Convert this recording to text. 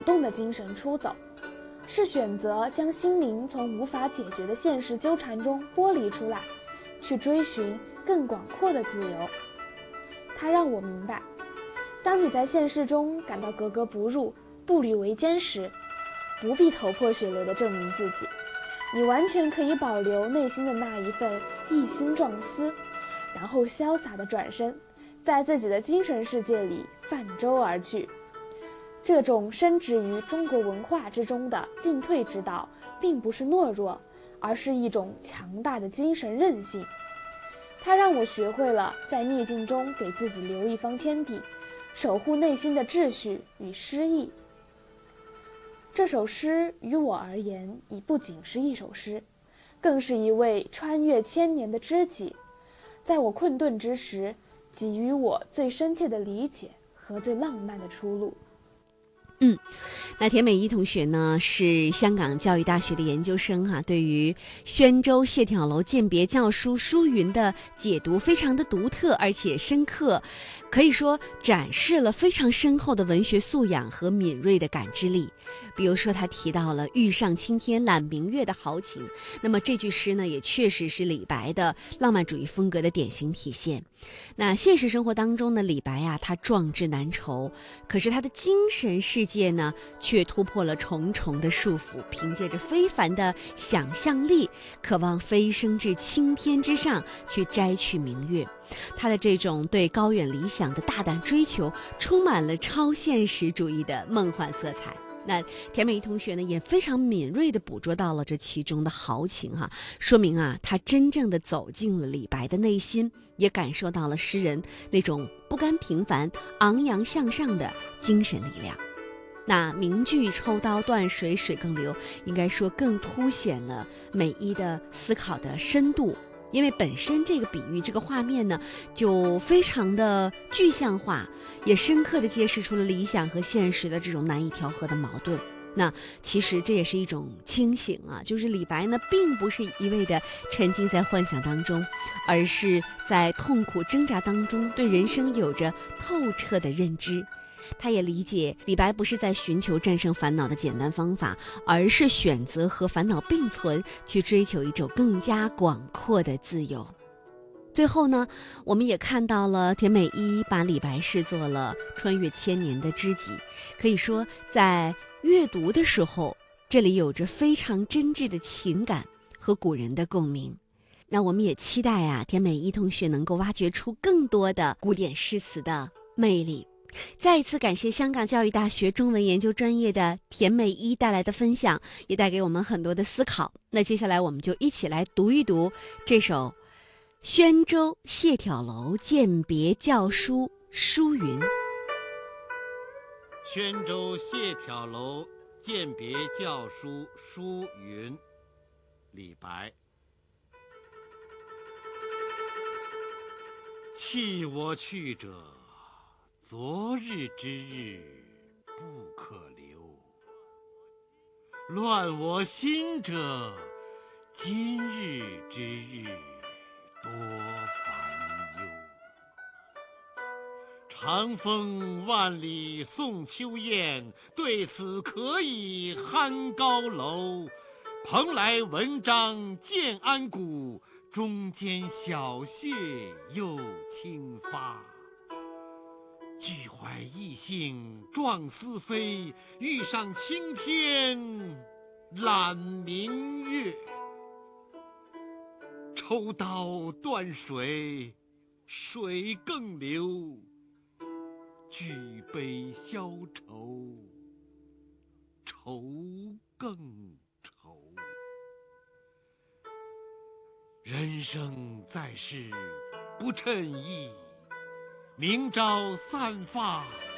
动的精神出走，是选择将心灵从无法解决的现实纠缠中剥离出来，去追寻更广阔的自由。它让我明白，当你在现实中感到格格不入、步履维艰时，不必头破血流地证明自己，你完全可以保留内心的那一份一心壮思，然后潇洒地转身，在自己的精神世界里泛舟而去。这种深植于中国文化之中的进退之道，并不是懦弱，而是一种强大的精神韧性。它让我学会了在逆境中给自己留一方天地，守护内心的秩序与诗意。这首诗于我而言，已不仅是一首诗，更是一位穿越千年的知己，在我困顿之时，给予我最深切的理解和最浪漫的出路。 那田美一同学呢是香港教育大学的研究生对于宣州谢眺楼饯别教书书云的解读非常的独特而且深刻，可以说展示了非常深厚的文学素养和敏锐的感知力。比如说他提到了欲上青天揽明月的豪情，那么这句诗呢也确实是李白的浪漫主义风格的典型体现。那现实生活当中呢，李白他壮志难酬，可是他的精神世界呢却突破了重重的束缚，凭借着非凡的想象力，渴望飞升至青天之上去摘取明月。他的这种对高远理想的大胆追求，充满了超现实主义的梦幻色彩。那田美一同学呢也非常敏锐地捕捉到了这其中的豪情说明他真正地走进了李白的内心，也感受到了诗人那种不甘平凡、昂扬向上的精神力量。那名句抽刀断水水更流，应该说更凸显了美一的思考的深度，因为本身这个比喻这个画面呢就非常的具象化，也深刻地揭示出了理想和现实的这种难以调和的矛盾。那其实这也是一种清醒就是李白呢并不是一味地沉浸在幻想当中，而是在痛苦挣扎当中对人生有着透彻的认知。他也理解李白不是在寻求战胜烦恼的简单方法，而是选择和烦恼并存，去追求一种更加广阔的自由。最后呢，我们也看到了田美一把李白视作了穿越千年的知己，可以说在阅读的时候，这里有着非常真挚的情感和古人的共鸣。那我们也期待田美一同学能够挖掘出更多的古典诗词的魅力。再一次感谢香港教育大学中文研究专业的田美一带来的分享，也带给我们很多的思考。那接下来我们就一起来读一读这首宣州谢眺楼饯别教书书云。 宣州谢眺楼饯别教书书云，李白。弃我去者，昨日之日不可留；乱我心者，今日之日多烦忧。长风万里送秋雁，对此可以酣高楼。蓬莱文章建安骨，中间小谢又清发。俱怀逸兴壮思飞，欲上青天揽明月。抽刀断水水更流，举杯消愁愁更愁。人生在世不称意，明朝散发